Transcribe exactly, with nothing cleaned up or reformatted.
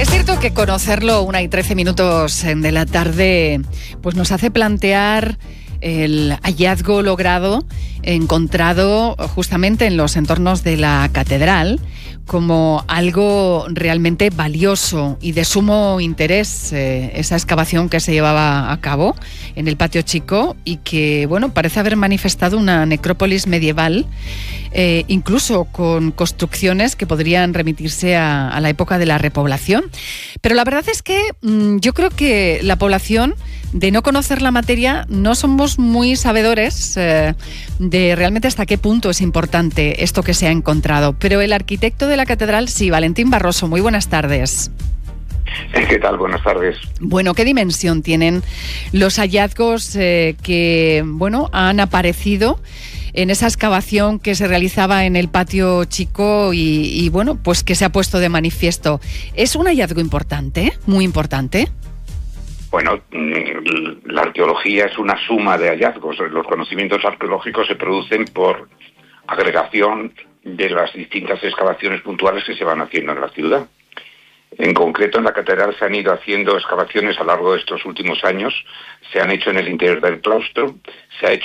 Es cierto que conocerlo una y trece minutos de la tarde pues nos hace plantear el hallazgo logrado, encontrado justamente en los entornos de la catedral, como algo realmente valioso y de sumo interés, eh, esa excavación que se llevaba a cabo en el patio chico y que, bueno, parece haber manifestado una necrópolis medieval, eh, incluso con construcciones que podrían remitirse a, a la época de la repoblación. Pero la verdad es que mmm, yo creo que la población, de no conocer la materia, no somos muy sabedores eh, de realmente hasta qué punto es importante esto que se ha encontrado. Pero el arquitecto de la catedral, sí, Valentín Barroso, muy buenas tardes. ¿Qué tal? Buenas tardes. Bueno, ¿qué dimensión tienen los hallazgos eh, que, bueno, han aparecido en esa excavación que se realizaba en el patio chico y, y, bueno, pues que se ha puesto de manifiesto? ¿Es un hallazgo importante, muy importante? Bueno, la arqueología es una suma de hallazgos. Los conocimientos arqueológicos se producen por agregación de las distintas excavaciones puntuales que se van haciendo en la ciudad. En concreto, en la catedral se han ido haciendo excavaciones a lo largo de estos últimos años. Se han hecho en el interior del claustro, se ha hecho